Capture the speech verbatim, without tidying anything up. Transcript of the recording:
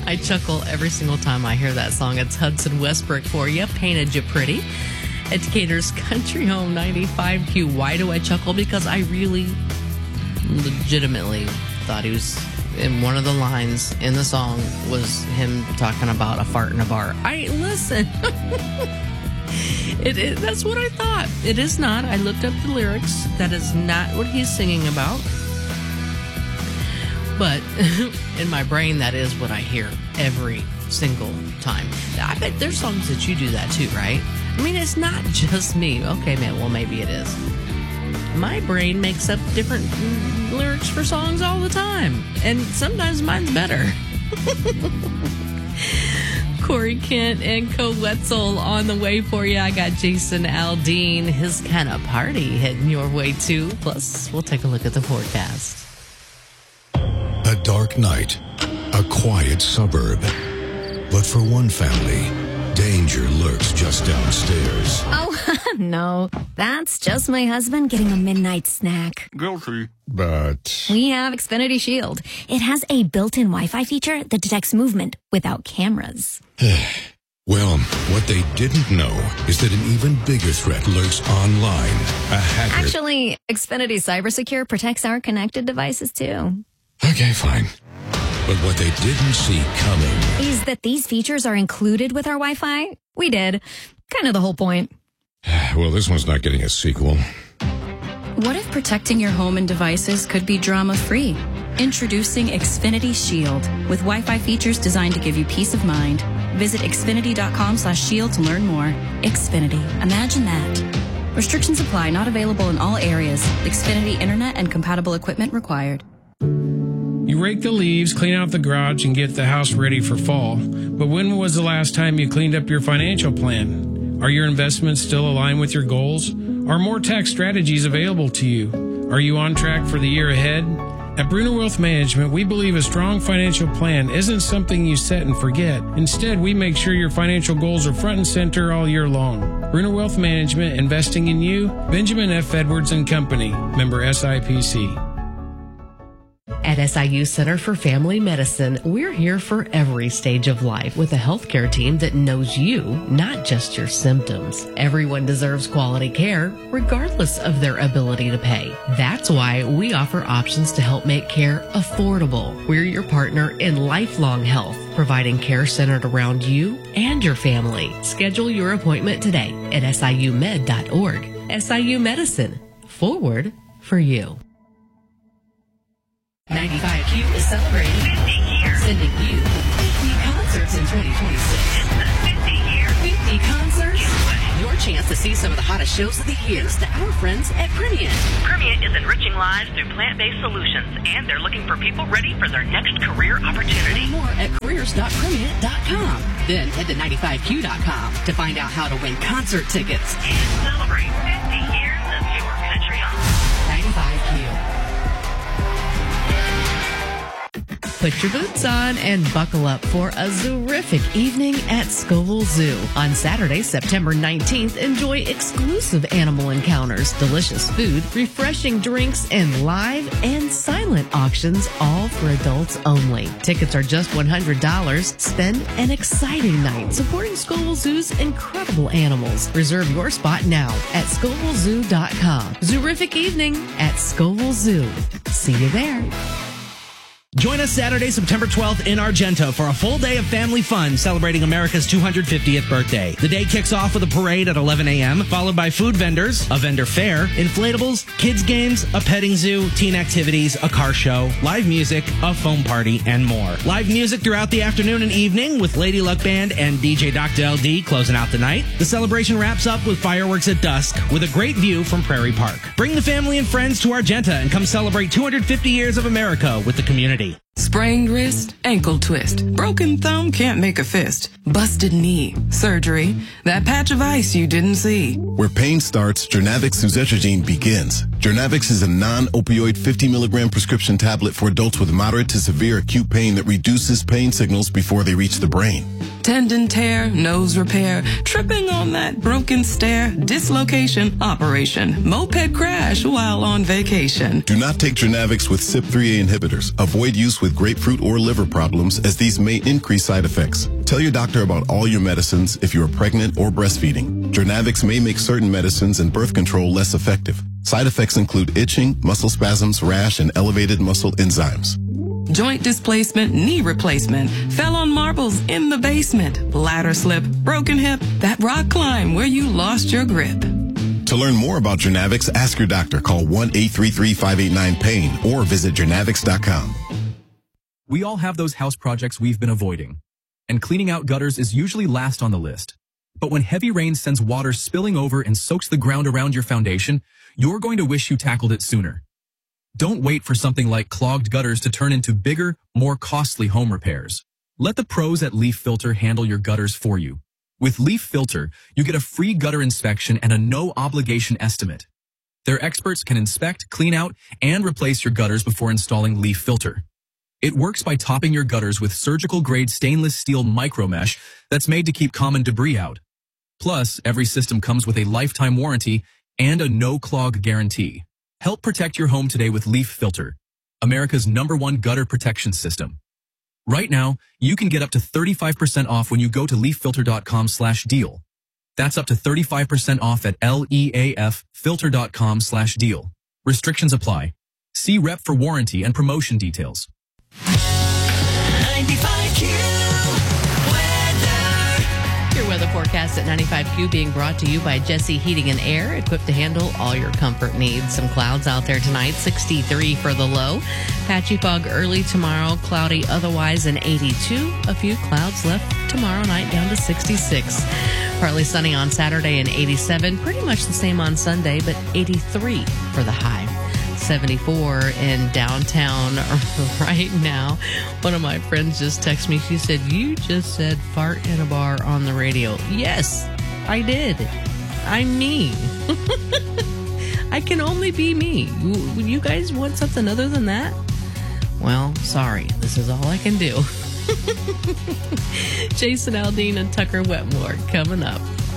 I chuckle every single time I hear that song. It's Hudson Westbrook for you, Painted You Pretty. At Decatur's Country Home ninety-five Q. Why do I chuckle? Because I really legitimately thought he was, in one of the lines in the song was him talking about a fart in a bar. I, listen, it, it, that's what I thought. It is not. I looked up the lyrics. That is not what he's singing about. But in my brain, that is what I hear every single time. I bet there's songs that you do that too, right? I mean, it's not just me. Okay, man, well, maybe it is. My brain makes up different lyrics for songs all the time. And sometimes mine's better. Corey Kent and Co Wetzel on the way for you. I got Jason Aldean, his kind of party heading your way too. Plus, we'll take a look at the forecast. A dark night, a quiet suburb. But for one family, danger lurks just downstairs. Oh, no. That's just my husband getting a midnight snack. Guilty. But We have Xfinity Shield. It has a built-in Wi-Fi feature that detects movement without cameras. Well, what they didn't know is that an even bigger threat lurks online. A hacker. Actually, Xfinity CyberSecure protects our connected devices, too. Okay, fine. But what they didn't see coming is that these features are included with our Wi-Fi. We did. Kind of the whole point. Well, this one's not getting a sequel. What if protecting your home and devices could be drama-free? Introducing Xfinity Shield with Wi-Fi features designed to give you peace of mind. Visit xfinity.com slash shield to learn more. Xfinity. Imagine that. Restrictions apply. Not available in all areas. Xfinity Internet and compatible equipment required. You rake the leaves, clean out the garage, and get the house ready for fall. But when was the last time you cleaned up your financial plan? Are your investments still aligned with your goals? Are more tax strategies available to you? Are you on track for the year ahead? At Bruner Wealth Management, we believe a strong financial plan isn't something you set and forget. Instead, we make sure your financial goals are front and center all year long. Bruner Wealth Management, investing in you. Benjamin F. Edwards and Company, member S I P C. At S I U Center for Family Medicine, we're here for every stage of life with a healthcare team that knows you, not just your symptoms. Everyone deserves quality care, regardless of their ability to pay. That's why we offer options to help make care affordable. We're your partner in lifelong health, providing care centered around you and your family. Schedule your appointment today at S I U med dot org. S I U Medicine, forward for you. ninety-five Q is celebrating fifty years, sending you fifty concerts in twenty twenty-six. It's the fifty year fifty concerts. Your chance to see some of the hottest shows of the year is to our friends at Primient. Primient is enriching lives through plant-based solutions, and they're looking for people ready for their next career opportunity. Learn more at careers dot primient dot com. Then head to ninety-five Q dot com to find out how to win concert tickets. And celebrate fifty years of your country on ninety-five Q. Put your boots on and buckle up for a terrific evening at Scoville Zoo. On Saturday, September nineteenth, enjoy exclusive animal encounters, delicious food, refreshing drinks, and live and silent auctions, all for adults only. Tickets are just one hundred dollars. Spend an exciting night supporting Scoville Zoo's incredible animals. Reserve your spot now at scoville zoo dot com. Zoorific evening at Scoville Zoo. See you there. Join us Saturday, September twelfth in Argento for a full day of family fun celebrating America's two hundred fiftieth birthday. The day kicks off with a parade at eleven a.m., followed by food vendors, a vendor fair, inflatables, kids games, a petting zoo, teen activities, a car show, live music, a foam party, and more. Live music throughout the afternoon and evening with Lady Luck Band and D J Doctor L D closing out the night. The celebration wraps up with fireworks at dusk with a great view from Prairie Park. Bring the family and friends to Argenta and come celebrate two hundred fifty years of America with the community. Sprained wrist, ankle twist, broken thumb can't make a fist, busted knee, surgery, that patch of ice you didn't see. Where pain starts, Jernavix suzetrigine begins. Jernavix is a non-opioid fifty milligram prescription tablet for adults with moderate to severe acute pain that reduces pain signals before they reach the brain. tendon tear, nose repair, tripping on that broken stair, dislocation, operation, moped crash while on vacation. Do not take Jernavix with C Y P three A inhibitors. Avoid use with grapefruit or liver problems, as these may increase side effects. Tell your doctor about all your medicines if you are pregnant or breastfeeding. Jernavix may make certain medicines and birth control less effective. Side effects include itching, muscle spasms, rash, and elevated muscle enzymes. Joint displacement, knee replacement, fell on marbles in the basement, ladder slip, broken hip, that rock climb where you lost your grip. To learn more about Jernavix, ask your doctor. Call one eight three three, five eight nine, pain or visit Jernavix dot com. We all have those house projects we've been avoiding, and cleaning out gutters is usually last on the list. But when heavy rain sends water spilling over and soaks the ground around your foundation, you're going to wish you tackled it sooner. Don't wait for something like clogged gutters to turn into bigger, more costly home repairs. Let the pros at Leaf Filter handle your gutters for you. With Leaf Filter, you get a free gutter inspection and a no-obligation estimate. Their experts can inspect, clean out, and replace your gutters before installing Leaf Filter. It works by topping your gutters with surgical-grade stainless steel micromesh that's made to keep common debris out. Plus, every system comes with a lifetime warranty and a no-clog guarantee. Help protect your home today with Leaf Filter, America's number one gutter protection system. Right now, you can get up to thirty-five percent off when you go to leaf filter dot com slash deal. That's up to thirty-five percent off at leaf filter dot com slash deal. Restrictions apply. See rep for warranty and promotion details. ninety-five Q weather. Your weather forecast at ninety-five Q being brought to you by Jesse Heating and Air, equipped to handle all your comfort needs. Some clouds out there tonight, sixty-three for the low. Patchy fog early tomorrow, cloudy otherwise, and eighty-two. A few clouds left tomorrow night, down to sixty-six. Partly sunny on Saturday and eighty-seven. Pretty much the same on Sunday, but eighty-three for the high. seventy-four in downtown right now. One of my friends just texted me. She said, "You just said fart in a bar on the radio." Yes, I did. I'm me. I can only be me. Would you guys want something other than that? Well, sorry. This is all I can do. Jason Aldean and Tucker Wetmore coming up.